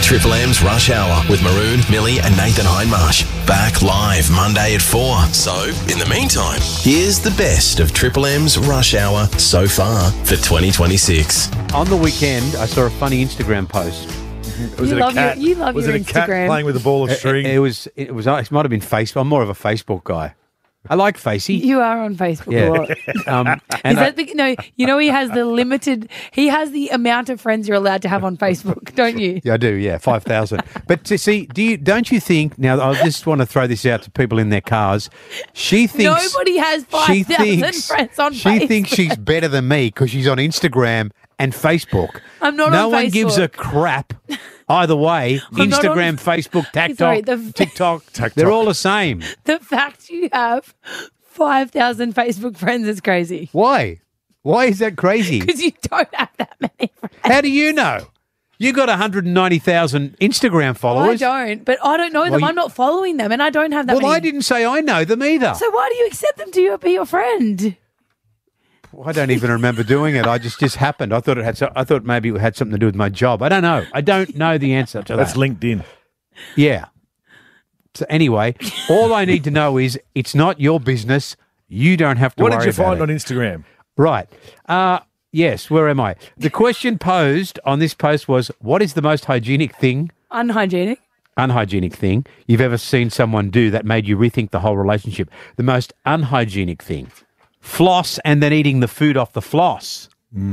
Triple M's Rush Hour with Maroon, Millie and Nathan Hindmarsh. Back live Monday at 4. So, in the meantime, here's the best of Triple M's Rush Hour so far for 2026. On the weekend, I saw a funny Instagram post. Was it a cat? You love was your it a cat Instagram. playing with a ball of string? It might have been Facebook. I'm more of a Facebook guy. I like Facey. You are on Facebook Yeah. a lot. And Is that no? You know he has the amount of friends you're allowed to have on Facebook, don't you? Yeah, I do. Yeah, 5,000. But to see, don't you think? Now, I just want to throw this out to people in their cars. She thinks Nobody has 5,000 friends on Facebook. She thinks she's better than me because she's on Instagram and Facebook. I'm not no on one gives a Facebook. crap. Either way, I'm not Instagram, on- Facebook, Sorry, TikTok, they're all the same. The fact you have 5,000 Facebook friends is crazy. Why? Why is that crazy? Because you don't have that many friends. How do you know? You got 190,000 Instagram I followers. don't, but I don't know them. Well, I'm not following them, and I don't have that Well, many. I didn't say I know them either. So why do you accept them to be your friend? I don't even remember doing it. I just happened. I thought I thought maybe it had something to do with my job. I don't know. I don't know the answer to That's that. LinkedIn. Yeah. So anyway, all I need to know is it's not your business. You don't have to What worry did you about find it. on Instagram? Right. Yes, where am I? The question posed on this post was, what is the most unhygienic thing you've ever seen someone do that made you rethink the whole relationship? The most unhygienic thing. Floss and then eating the food off the floss.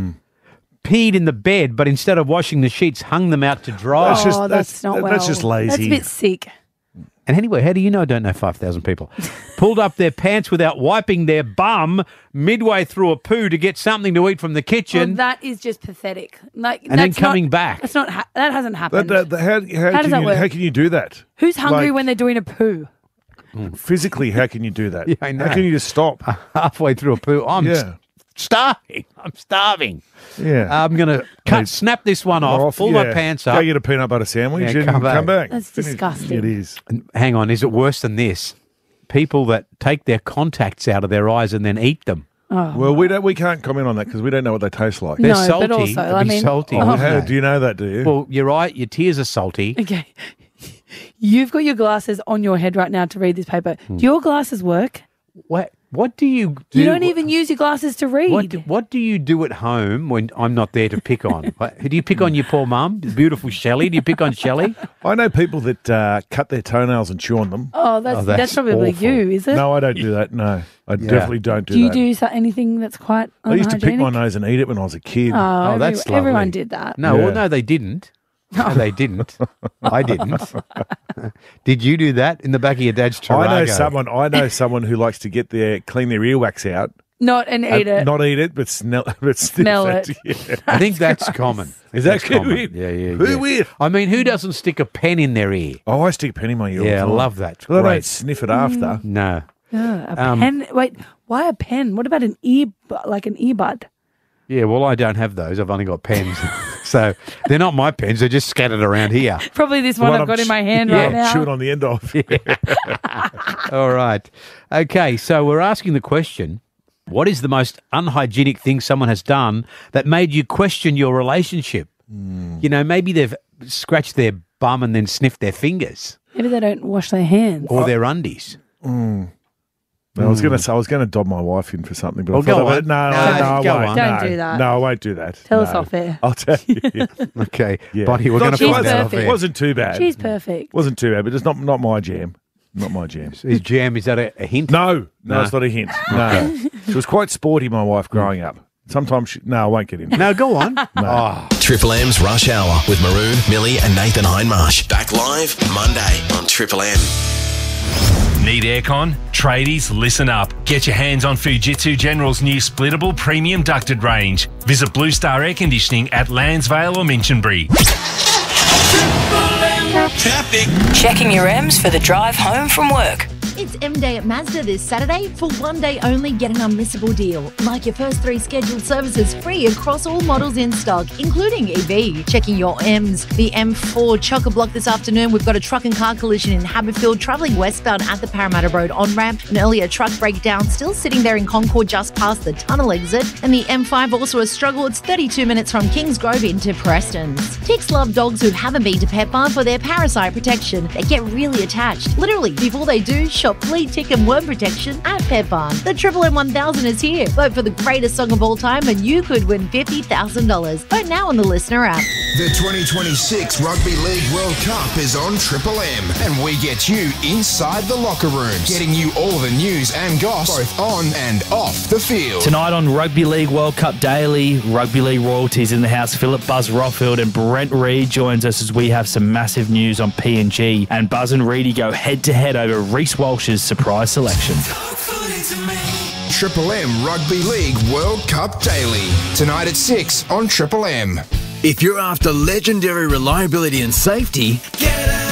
Peed in the bed, but instead of washing the sheets, hung them out to dry. That's not well. That's just lazy. That's a bit sick. And anyway, how do you know I don't know 5,000 people? Pulled up their pants without wiping their bum midway through a poo to get something to eat from the Well, kitchen that is just pathetic. and then coming back. That's not. That hasn't happened. How does that work? How can you do that? Who's hungry Like, when they're doing a poo? Physically, how can you do that? Yeah, I know. How can you just stop? Halfway through a poo, I'm Yeah. starving. I'm starving. Yeah. I'm going to snap this one off, pull my pants up. Go get a peanut butter sandwich Yeah, and come come back. back. That's Finish. disgusting. It is. And hang on, is it worse than this? People that take their contacts out of their eyes and then eat them. Well, we can't comment on that because we don't know what they taste like. They're No, but salty. also, They'd I be mean- salty. Oh. wouldn't How they? do you know that? Do you? Well, you're right. Your tears are salty. Okay. You've got your glasses on your head right now to read this paper. Hmm. Do your glasses work? What do you do? You don't even use your glasses to read. What do you do at home when I'm not there to pick on? Do you pick on your poor mum, the beautiful Shelley? Do you pick on Shelley? I know people that cut their toenails and chew on them. Oh, that's that's probably awful. you, is it? No, I don't do that. No, I definitely don't do Do you that. do anything that's quite I used to pick my unhygienic? nose and eat it when I was a kid. Oh, that's lovely. everyone did that. No, Yeah. well, no, they didn't. No, they didn't. I didn't. Did you do that in the back of your dad's Tarago? I know someone who likes to clean their earwax out. Not and eat it. Not eat it, but smell Smell it. it. Yeah. I think that's common. Is that That's common. weird? Yeah, yeah. Who yeah. weird? I mean, who doesn't stick a pen in their ear? Oh, I stick a pen in my ear. all the Yeah, I time. love that. It's Well, I great. don't sniff it after. No. A pen. Wait, why a pen? What about an earbud? Yeah, well, I don't have those. I've only got pens. So they're not my pens. They're just scattered around here. Probably this one I've got in my hand right I'm now. chewing on the end of. All right. Okay, so we're asking the question, what is the most unhygienic thing someone has done that made you question your relationship? You know, maybe they've scratched their bum and then sniffed their fingers Maybe they don't wash their hands. or their undies. I was going to dob my wife in for something, but Well, I thought go about on. it. No, No, I go won't. on. Don't No. do that. No, I won't do that. Tell us No. off air. I'll tell you. Okay, Yeah. Bonnie, we're going to She's find that off perfect. It air. wasn't too bad. She's perfect. Wasn't too bad, but it's not my jam. Not my jam. Is jam, is that a hint? No, No. it's not a hint. No. She was quite sporty, my wife, growing up. Sometimes no, I won't get in. No, go on. Oh, Triple M's Rush Hour with Maroon, Millie and Nathan Hindmarsh. Back live Monday on Triple M. Need aircon? Tradies, listen up. Get your hands on Fujitsu General's new splittable premium ducted range. Visit Blue Star Air Conditioning at Landsvale or Minchinbury. Traffic. Checking your M's for the drive home from work. It's M Day at Mazda this Saturday. For one day only, get an unmissable deal. Like your first 3 scheduled services free across all models in stock, including EV. Checking your M's. The M4 chock-a-block this afternoon. We've got a truck and car collision in Haberfield, travelling westbound at the Parramatta Road on-ramp. An earlier truck breakdown still sitting there in Concord just past the tunnel exit. And the M5 also a struggle. It's 32 minutes from Kingsgrove into Preston's. Ticks love dogs who haven't been to Petbarn for their parasite protection. They get really attached. Literally, before they do, shop flea, tick and worm protection at Petbarn. The Triple M1000 is here. Vote for the greatest song of all time and you could win $50,000. Vote now on the Listener app. The 2026 Rugby League World Cup is on Triple M, and we get you inside the locker rooms, getting you all the news and goss, both on and off the field. Tonight on Rugby League World Cup Daily, Rugby League royalties in the house. Philip Buzz Rothfield and Brent Reid joins us as we have some massive news on PNG, and Buzz and Reedy go head-to-head over Reece Walsh's surprise selection. Triple M Rugby League World Cup Daily, tonight at 6 on Triple M. If you're after legendary reliability and safety, get